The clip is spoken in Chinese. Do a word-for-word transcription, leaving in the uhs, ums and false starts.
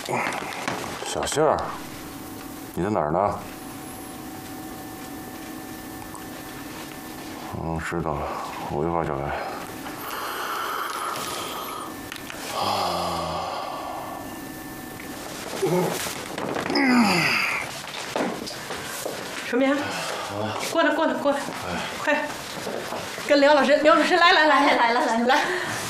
小杏儿，你在哪儿呢？嗯，知道了，我一会儿就来。 春明，过来过来过来，快，跟梁老师，梁老师来来来来来来来来。